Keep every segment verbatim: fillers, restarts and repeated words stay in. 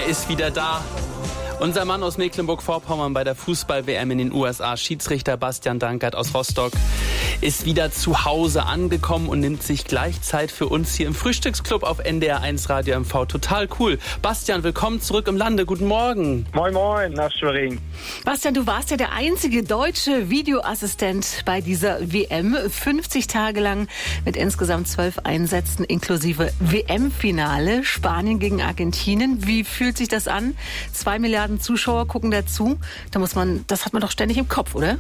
ist wieder da. Unser Mann aus Mecklenburg-Vorpommern bei der Fußball-W M in den U S A, Schiedsrichter Bastian Dankert aus Rostock, ist wieder zu Hause angekommen und nimmt sich gleich Zeit für uns hier im Frühstücksclub auf N D R eins Radio M V. Total cool. Bastian, willkommen zurück im Lande. Guten Morgen. Moin Moin, nach Schwerin. Bastian, du warst ja der einzige deutsche Videoassistent bei dieser W M. fünfzig Tage lang mit insgesamt zwölf Einsätzen inklusive W M-Finale. Spanien gegen Argentinien. Wie fühlt sich das an? Zwei Milliarden Zuschauer gucken dazu. Da muss man, das hat man doch ständig im Kopf, oder?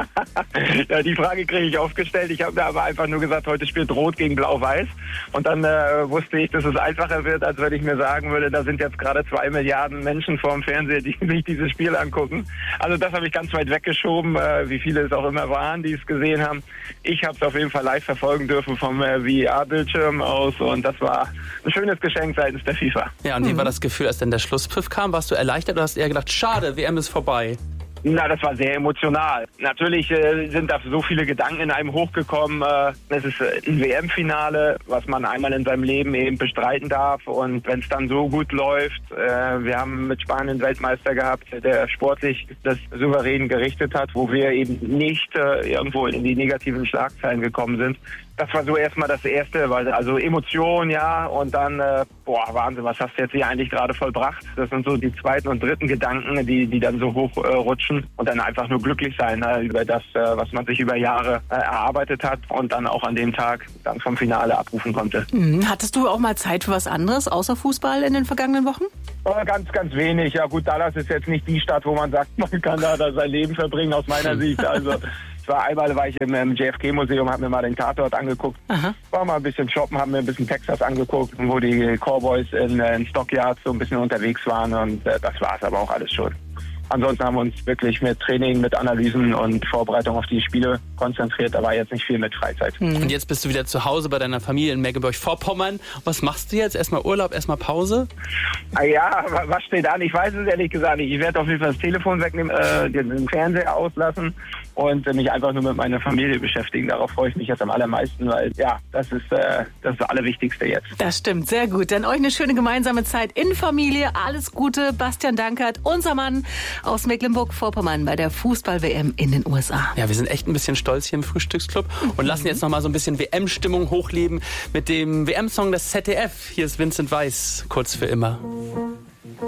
Ja, die Frage kriege ich oft gestellt. Ich habe mir aber einfach nur gesagt, heute spielt Rot gegen Blau-Weiß. Und dann äh, wusste ich, dass es einfacher wird, als wenn ich mir sagen würde, da sind jetzt gerade zwei Milliarden Menschen vorm Fernseher, die sich dieses Spiel angucken. Also das habe ich ganz weit weggeschoben, äh, wie viele es auch immer waren, die es gesehen haben. Ich habe es auf jeden Fall live verfolgen dürfen vom äh, V R-Bildschirm aus. Und das war ein schönes Geschenk seitens der FIFA. Ja, und wie war das Gefühl, als dann der Schlusspfiff kam? Warst du erleichtert oder hast du eher gedacht, schade, W M ist vorbei? Na, das war sehr emotional. Natürlich äh, sind da so viele Gedanken in einem hochgekommen. Äh, es ist äh, ein W M-Finale, was man einmal in seinem Leben eben bestreiten darf. Und wenn es dann so gut läuft, äh, wir haben mit Spanien einen Weltmeister gehabt, der sportlich das souverän gerichtet hat, wo wir eben nicht äh, irgendwo in die negativen Schlagzeilen gekommen sind. Das war so erstmal das Erste, weil also Emotion, ja, und dann, äh, boah, Wahnsinn, was hast du jetzt hier eigentlich gerade vollbracht? Das sind so die zweiten und dritten Gedanken, die die dann so hochrutschen äh, und dann einfach nur glücklich sein, ne, über das, äh, was man sich über Jahre äh, erarbeitet hat und dann auch an dem Tag dann vom Finale abrufen konnte. Mhm. Hattest du auch mal Zeit für was anderes außer Fußball in den vergangenen Wochen? Äh, ganz, ganz wenig. Ja gut, Dallas ist jetzt nicht die Stadt, wo man sagt, man kann da, da sein Leben verbringen, aus meiner Sicht. Also war einmal war ich im, im J F K-Museum, habe mir mal den Tatort angeguckt. Aha. War mal ein bisschen shoppen, haben mir ein bisschen Texas angeguckt, wo die Cowboys in, in Stockyards so ein bisschen unterwegs waren und äh, das war es aber auch alles schon. Ansonsten haben wir uns wirklich mit Training, mit Analysen und Vorbereitung auf die Spiele konzentriert. Da war jetzt nicht viel mit Freizeit. Mhm. Und jetzt bist du wieder zu Hause bei deiner Familie in Mecklenburg-Vorpommern. Was machst du jetzt? Erstmal Urlaub, erstmal Pause? Ah ja, was steht an? Ich weiß es ehrlich gesagt nicht. Ich werde auf jeden Fall das Telefon wegnehmen, äh, den Fernseher auslassen und äh, mich einfach nur mit meiner Familie beschäftigen. Darauf freue ich mich jetzt am allermeisten, weil ja, das ist äh, das, ist das Allerwichtigste jetzt. Das stimmt, sehr gut. Dann euch eine schöne gemeinsame Zeit in Familie. Alles Gute, Bastian Dankert, unser Mann aus Mecklenburg-Vorpommern bei der Fußball-W M in den U S A. Ja, wir sind echt ein bisschen stolz hier im Frühstücksclub und lassen jetzt noch mal so ein bisschen W M-Stimmung hochleben mit dem W M-Song des Z D F. Hier ist Vincent Weiss, kurz für immer.